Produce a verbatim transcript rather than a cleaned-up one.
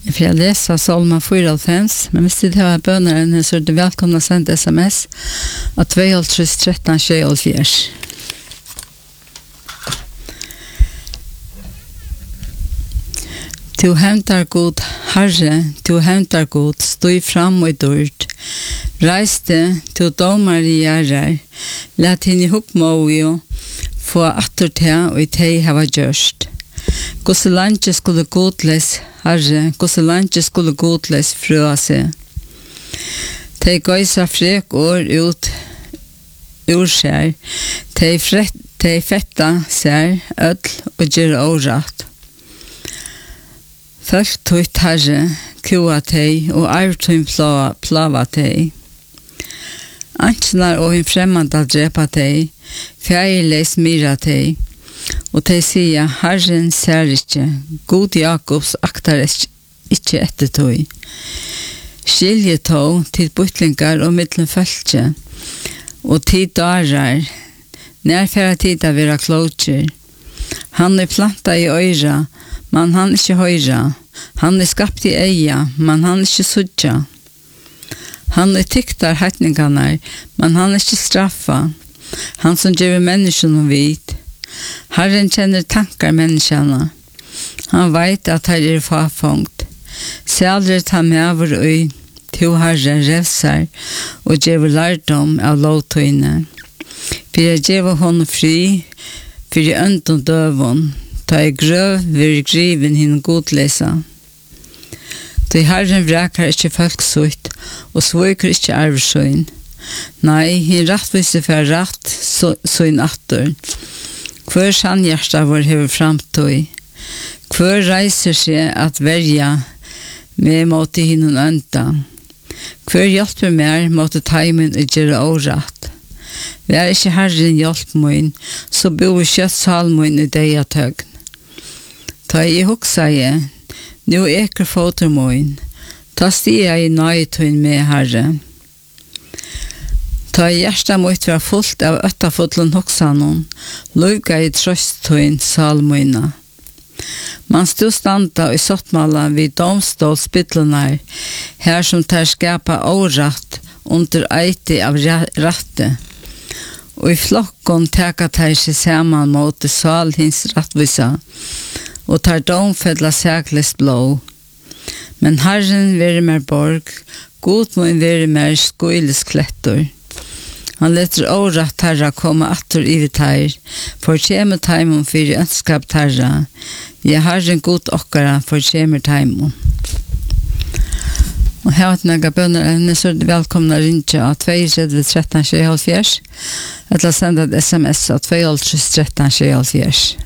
Jag får läsa Salma fyra och fem, men hvis det har bönaren så är det välkomna att sända sms att två tre tretton tjugoåtta. Du hämtar god Herre, du hämtar god, stå fram och dörd. Reiste, du domar i gärrar, lät henne hukmåio, få attortea och i teg hava görst. Gosse lantje skulle godles, Herre, gosse lantje skulle godles frøa seg. Teg gøysa frek år ut ur sær, teg fetta sær, ødl og gjør åratt. Folk tøyt Herre, kua teg, og arvtøyn plava teg. Ansnar og en fremmanda drepa teg, fjærleis mira teg, og teg sier, Herren ser ikke, god Jakobs aktar ikke etter tøy. Skilje tog til butlingar og mittlen følge, og tid darar, nærfæra tid av vera klotjer. Han er planta i øyra, men han er ikke høyra. Han er skapt i eia, men han er ikke sudja. Han er tyktar heitningarna, men han er ikke straffa. Han som gjør menneskene vidt. Herren kjenner tankar menneskene. Han vet at her er fafongt. Sælre ta med over øy, to Herre revsar, og gjør lærdom av lovtøyne. For jeg gjør hon fri, for jeg ønton døvon, ta i grøv vir griven hinn godlesa. Da Herren vrekar ikke folk sutt, og svøyker ikke arvsøyn. Nei, hinn rattvise for ratt søyn atter. Hver sannhjersta vår hever framtøy. Hver reiser seg at verja med måte hinnen ønta. Hver hjelper mer måte teimen og gjøre åratt. Vær ikke Herren hjelp min, så bo i kjøttsalmen i deg av tøgn. Ta i hoksa jeg, nu eker foter min, ta stiga i nøytøyn med Herre. Ta i hjersta mitt var fullt av øttafotlen hoksanon, lukka i trøsttøyn salmøyna. Man stod standa i sottmala vid domstålsbytlenar, her som tar skapa åratt under eiti av ratte. Og i flokkon teka tar seg saman mot sal hins rattvisa, og tar domfedla sæklest blå. Men Herren veri mer borg, god må en veri mer skoilesklettor. Han letter åratt herra komme atter i vi tar, for kjemme taimon fyrir ønskap herra. Ja, Herren god okkara for kjemme taimon. Og her til nega bønner evne, så er det velkomna rinja av två tre tretton tjugoåtta, eller senda et sms av två tre tretton tjugoåtta.